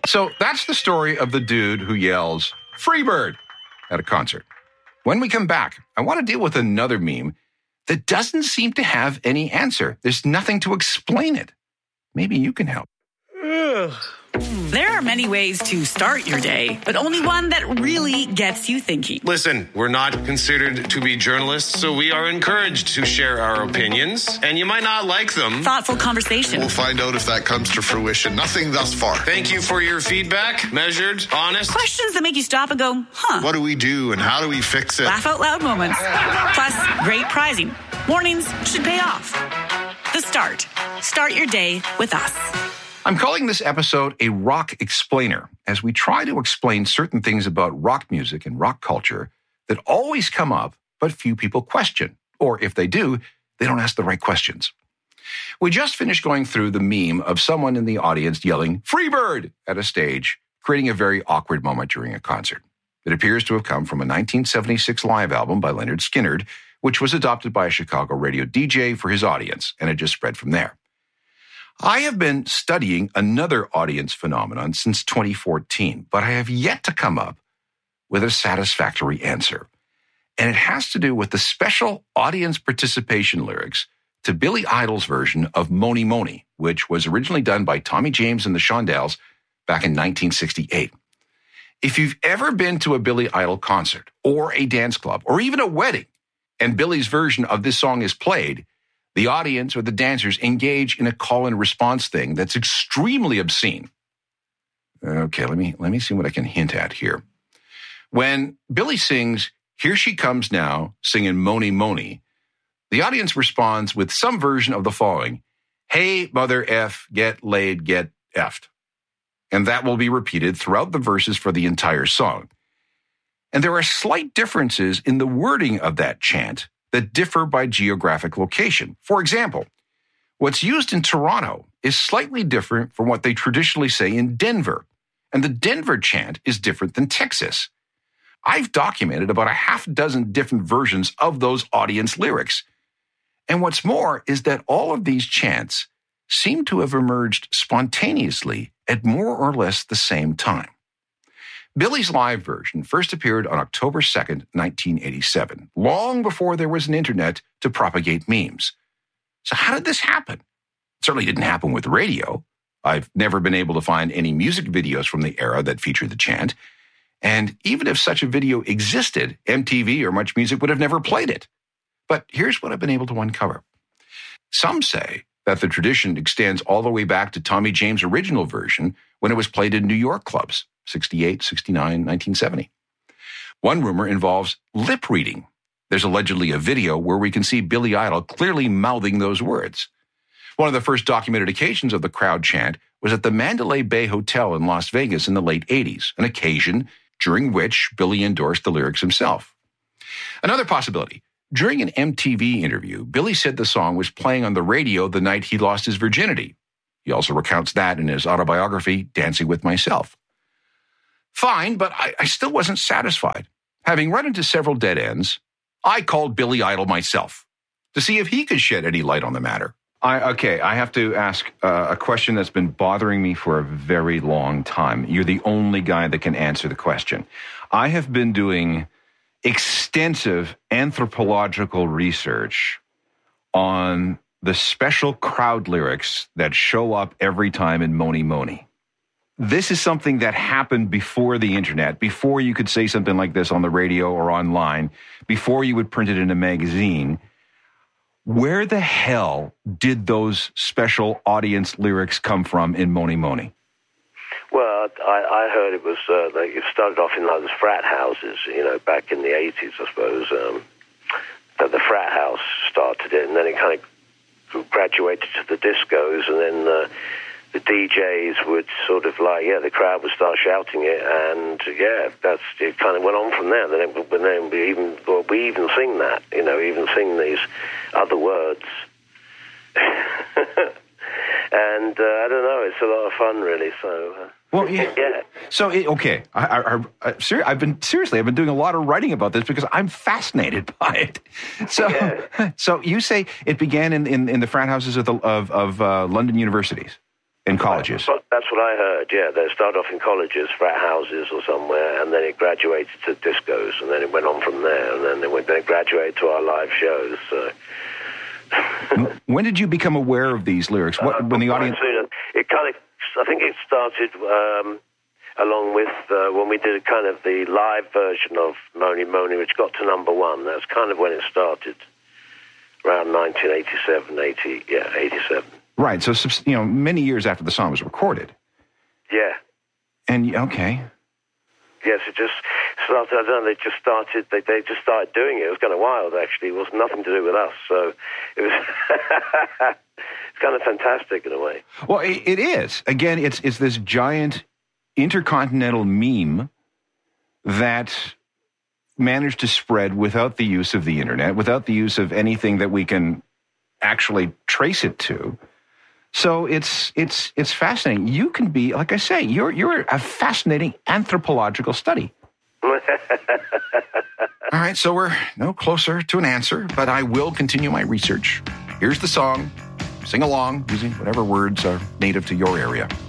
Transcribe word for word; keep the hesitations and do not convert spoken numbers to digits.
So that's the story of the dude who yells, "Freebird," at a concert. When we come back, I want to deal with another meme that doesn't seem to have any answer. There's nothing to explain it. Maybe you can help. There are many ways to start your day, but only one that really gets you thinking. Listen, we're not considered to be journalists, so we are encouraged to share our opinions, and you might not like them. Thoughtful conversation. We'll find out if that comes to fruition. Nothing thus far. Thank you for your feedback. Measured, honest. Questions that make you stop and go, huh? What do we do and how do we fix it? Laugh out loud moments. Plus, great prizing. Mornings should pay off. The Start. Start your day with us. I'm calling this episode a Rock Explainer, as we try to explain certain things about rock music and rock culture that always come up, but few people question. Or if they do, they don't ask the right questions. We just finished going through the meme of someone in the audience yelling, "Freebird," at a stage, creating a very awkward moment during a concert. It appears to have come from a nineteen seventy-six live album by Lynyrd Skynyrd, which was adopted by a Chicago radio D J for his audience, and it just spread from there. I have been studying another audience phenomenon since twenty fourteen, but I have yet to come up with a satisfactory answer. And it has to do with the special audience participation lyrics to Billy Idol's version of Mony Mony, which was originally done by Tommy James and the Shondells back in nineteen sixty-eight. If you've ever been to a Billy Idol concert or a dance club or even a wedding, and Billy's version of this song is played, the audience or the dancers engage in a call and response thing that's extremely obscene. Okay, let me, let me see what I can hint at here. When Billy sings, "Here She Comes Now," singing Mony Mony, the audience responds with some version of the following: "Hey, mother F, get laid, get effed." And that will be repeated throughout the verses for the entire song. And there are slight differences in the wording of that chant that differ by geographic location. For example, what's used in Toronto is slightly different from what they traditionally say in Denver, and the Denver chant is different than Texas. I've documented about a half dozen different versions of those audience lyrics. And what's more is that all of these chants seem to have emerged spontaneously at more or less the same time. Billy's live version first appeared on October second, nineteen eighty-seven, long before there was an internet to propagate memes. So how did this happen? It certainly didn't happen with radio. I've never been able to find any music videos from the era that featured the chant. And even if such a video existed, M T V or Much Music would have never played it. But here's what I've been able to uncover. Some say that the tradition extends all the way back to Tommy James' original version when it was played in New York clubs. sixty-eight, sixty-nine, nineteen seventy. One rumor involves lip reading. There's allegedly a video where we can see Billy Idol clearly mouthing those words. One of the first documented occasions of the crowd chant was at the Mandalay Bay Hotel in Las Vegas in the late eighties, an occasion during which Billy endorsed the lyrics himself. Another possibility. During an M T V interview, Billy said the song was playing on the radio the night he lost his virginity. He also recounts that in his autobiography, Dancing with Myself. Fine, but I, I still wasn't satisfied. Having run into several dead ends, I called Billy Idol myself to see if he could shed any light on the matter. I, okay, I have to ask uh, a question that's been bothering me for a very long time. You're the only guy that can answer the question. I have been doing extensive anthropological research on the special crowd lyrics that show up every time in Mony Mony. This is something that happened before the internet, before you could say something like this on the radio or online, before you would print it in a magazine. Where the hell did those special audience lyrics come from in Mony Mony? Well, I, I heard it was, uh, like it started off in like those frat houses, you know, back in the eighties, I suppose. Um, that the frat house started it, and then it kind of graduated to the discos, and then uh, the D Js would sort of like, yeah, the crowd would start shouting it, and yeah, that's it. Kind of went on from there. Then, it, then we even well, we even sing that, you know, even sing these other words. And uh, I don't know, it's a lot of fun, really. So, uh, well, yeah. yeah. So, it, okay, I, I, I, ser- I've been seriously, I've been doing a lot of writing about this because I'm fascinated by it. So, yeah. so you say it began in, in, in the frat houses of the, of, of uh, London universities. in colleges. That's what I heard, yeah. They started off in colleges, frat houses or somewhere, and then it graduated to discos, and then it went on from there, and then it went, then it graduated to our live shows. So. When did you become aware of these lyrics? What, uh, when the audience... It kind of, I think it started um, along with uh, when we did kind of the live version of Mony Mony, which got to number one. That's kind of when it started, around nineteen eighty-seven, eighty, yeah, eighty-seven. Right, so, you know, many years after the song was recorded. Yeah. And, okay. Yes, it just started, I don't know, they just started, they, they just started doing it. It was kind of wild, actually. It was nothing to do with us, so it was, it's kind of fantastic in a way. Well, it, it is. Again, it's it's this giant intercontinental meme that managed to spread without the use of the internet, without the use of anything that we can actually trace it to. So it's it's it's fascinating. You can be, like I say, you're you're a fascinating anthropological study. All right, so we're no closer to an answer, but I will continue my research. Here's the song. Sing along using whatever words are native to your area.